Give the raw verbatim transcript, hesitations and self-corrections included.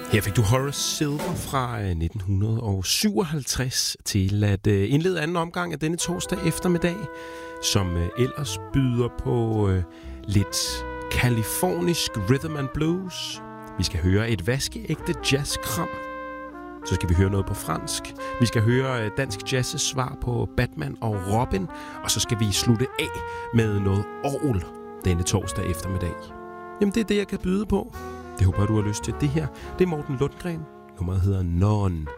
Her fik du Horace Silver fra nitten syvoghalvtreds til at indlede anden omgang af denne torsdag eftermiddag, som ellers byder på lidt kalifornisk rhythm and blues. Vi skal høre et vaskeægte jazzkram. Så skal vi høre noget på fransk. Vi skal høre dansk jazz's svar på Batman og Robin. Og så skal vi slutte af med noget orgel denne torsdag eftermiddag. Jamen det er det, jeg kan byde på. Det håber jeg, du har lyst til. Det her, det er Morten Lundgren. Nummeret hedder Non.